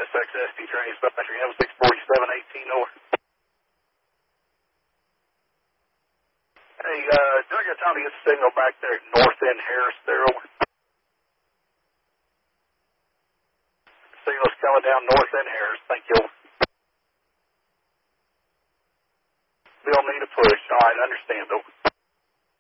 SXST training dispatcher, M64718 over. Hey, do I got time to get the signal back there at North End Harris there over? Signal's coming down North End Harris, thank you. We'll need a push. All right, understand though.